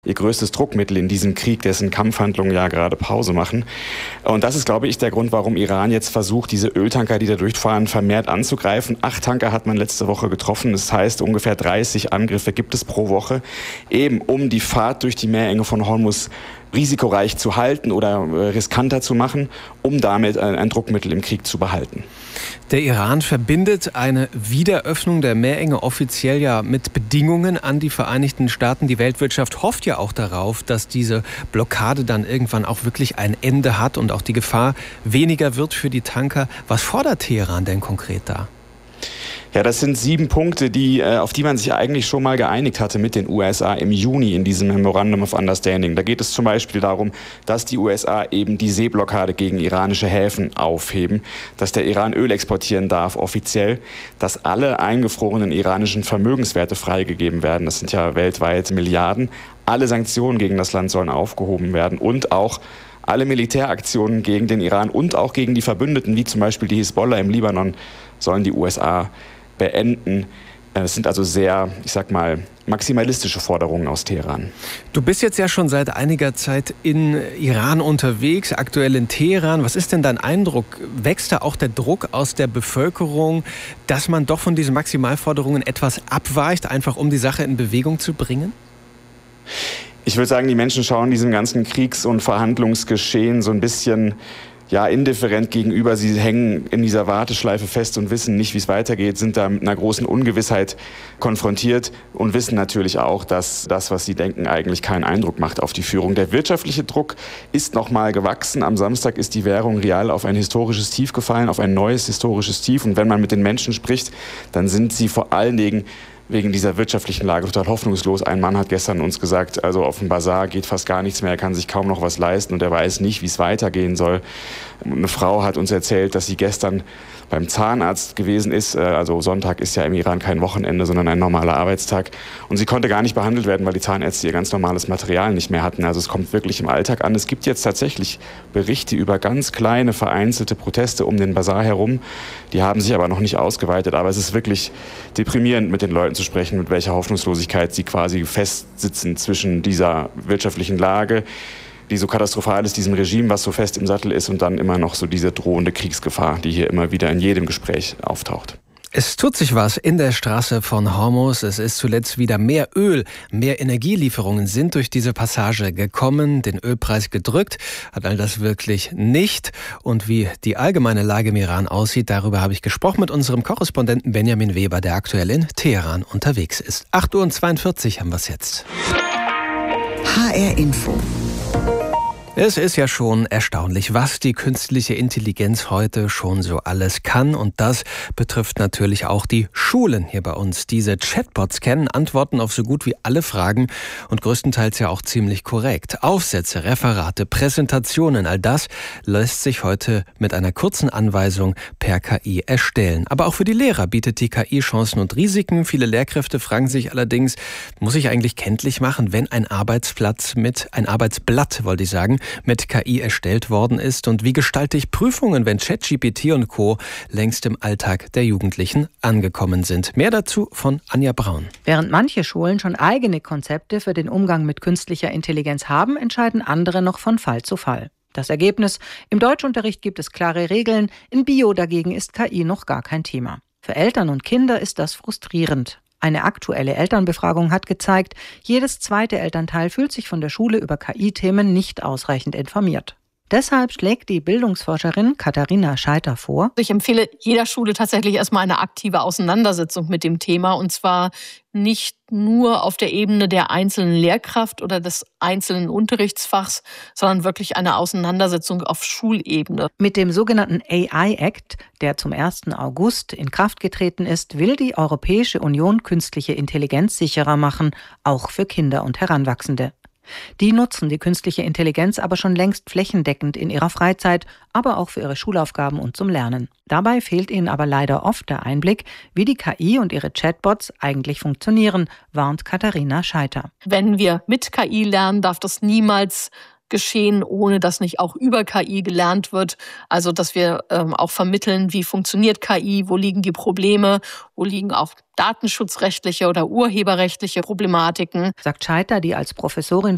ihr größtes Druckmittel in diesem Krieg, dessen Kampfhandlungen ja gerade Pause machen. Und das ist, glaube ich, der Grund, warum Iran jetzt versucht, diese Öltanker, die da durchfahren, vermehrt anzugreifen. 8 Tanker hat man letzte Woche getroffen. Das heißt, ungefähr 30 Angriffe gibt es pro Woche, eben um die Fahrt durch die Meerenge von Hormuz risikoreich zu halten oder riskanter zu machen, um damit ein Druckmittel im Krieg zu behalten. Der Iran verbindet eine Wiederöffnung der Meerenge offiziell ja mit Bedingungen an die Vereinigten Staaten. Die Weltwirtschaft hofft ja auch darauf, dass diese Blockade dann irgendwann auch wirklich ein Ende hat und auch die Gefahr weniger wird für die Tanker. Was fordert Teheran denn konkret da? Ja, das sind 7 Punkte, auf die man sich eigentlich schon mal geeinigt hatte mit den USA im Juni in diesem Memorandum of Understanding. Da geht es zum Beispiel darum, dass die USA eben die Seeblockade gegen iranische Häfen aufheben, dass der Iran Öl exportieren darf offiziell, dass alle eingefrorenen iranischen Vermögenswerte freigegeben werden. Das sind ja weltweit Milliarden. Alle Sanktionen gegen das Land sollen aufgehoben werden und auch alle Militäraktionen gegen den Iran und auch gegen die Verbündeten, wie zum Beispiel die Hisbollah im Libanon, sollen die USA beenden. Es sind also sehr, ich sag mal, maximalistische Forderungen aus Teheran. Du bist jetzt ja schon seit einiger Zeit in Iran unterwegs, aktuell in Teheran. Was ist denn dein Eindruck? Wächst da auch der Druck aus der Bevölkerung, dass man doch von diesen Maximalforderungen etwas abweicht, einfach um die Sache in Bewegung zu bringen? Ich würde sagen, die Menschen schauen diesem ganzen Kriegs- und Verhandlungsgeschehen so ein bisschen indifferent gegenüber. Sie hängen in dieser Warteschleife fest und wissen nicht, wie es weitergeht, sind da mit einer großen Ungewissheit konfrontiert und wissen natürlich auch, dass das, was sie denken, eigentlich keinen Eindruck macht auf die Führung. Der wirtschaftliche Druck ist nochmal gewachsen. Am Samstag ist die Währung Rial auf ein historisches Tief gefallen, auf ein neues historisches Tief. Und wenn man mit den Menschen spricht, dann sind sie vor allen Dingen wegen dieser wirtschaftlichen Lage total hoffnungslos. Ein Mann hat gestern uns gesagt, also auf dem Bazar geht fast gar nichts mehr, er kann sich kaum noch was leisten und er weiß nicht, wie es weitergehen soll. Eine Frau hat uns erzählt, dass sie gestern beim Zahnarzt gewesen ist. Also Sonntag ist ja im Iran kein Wochenende, sondern ein normaler Arbeitstag. Und sie konnte gar nicht behandelt werden, weil die Zahnärzte ihr ganz normales Material nicht mehr hatten. Also es kommt wirklich im Alltag an. Es gibt jetzt tatsächlich Berichte über ganz kleine, vereinzelte Proteste um den Bazar herum. Die haben sich aber noch nicht ausgeweitet. Aber es ist wirklich deprimierend, mit den Leuten zu sprechen, mit welcher Hoffnungslosigkeit sie quasi festsitzen zwischen dieser wirtschaftlichen Lage, die so katastrophal ist, diesem Regime, was so fest im Sattel ist, und dann immer noch so diese drohende Kriegsgefahr, die hier immer wieder in jedem Gespräch auftaucht. Es tut sich was in der Straße von Hormuz. Es ist zuletzt wieder mehr Öl. Mehr Energielieferungen sind durch diese Passage gekommen, den Ölpreis gedrückt. Hat all das wirklich nicht. Und wie die allgemeine Lage im Iran aussieht, darüber habe ich gesprochen mit unserem Korrespondenten Benjamin Weber, der aktuell in Teheran unterwegs ist. 8:42 Uhr haben wir es jetzt. HR Info. Es ist ja schon erstaunlich, was die künstliche Intelligenz heute schon so alles kann. Und das betrifft natürlich auch die Schulen hier bei uns. Diese Chatbots kennen Antworten auf so gut wie alle Fragen und größtenteils ja auch ziemlich korrekt. Aufsätze, Referate, Präsentationen, all das lässt sich heute mit einer kurzen Anweisung per KI erstellen. Aber auch für die Lehrer bietet die KI Chancen und Risiken. Viele Lehrkräfte fragen sich allerdings, muss ich eigentlich kenntlich machen, wenn ein Arbeitsblatt, mit KI erstellt worden ist? Und wie gestalte ich Prüfungen, wenn ChatGPT und Co. längst im Alltag der Jugendlichen angekommen sind? Mehr dazu von Anja Braun. Während manche Schulen schon eigene Konzepte für den Umgang mit künstlicher Intelligenz haben, entscheiden andere noch von Fall zu Fall. Das Ergebnis: Im Deutschunterricht gibt es klare Regeln, in Bio dagegen ist KI noch gar kein Thema. Für Eltern und Kinder ist das frustrierend. Eine aktuelle Elternbefragung hat gezeigt, jedes zweite Elternteil fühlt sich von der Schule über KI-Themen nicht ausreichend informiert. Deshalb schlägt die Bildungsforscherin Katharina Scheiter vor: Ich empfehle jeder Schule tatsächlich erstmal eine aktive Auseinandersetzung mit dem Thema, und zwar nicht nur auf der Ebene der einzelnen Lehrkraft oder des einzelnen Unterrichtsfachs, sondern wirklich eine Auseinandersetzung auf Schulebene. Mit dem sogenannten AI Act, der zum 1. August in Kraft getreten ist, will die Europäische Union künstliche Intelligenz sicherer machen, auch für Kinder und Heranwachsende. Die nutzen die künstliche Intelligenz aber schon längst flächendeckend in ihrer Freizeit, aber auch für ihre Schulaufgaben und zum Lernen. Dabei fehlt ihnen aber leider oft der Einblick, wie die KI und ihre Chatbots eigentlich funktionieren, warnt Katharina Scheiter. Wenn wir mit KI lernen, darf das niemals geschehen, ohne dass nicht auch über KI gelernt wird. Also dass wir auch vermitteln, wie funktioniert KI, wo liegen die Probleme, wo liegen auch datenschutzrechtliche oder urheberrechtliche Problematiken. Sagt Scheiter, die als Professorin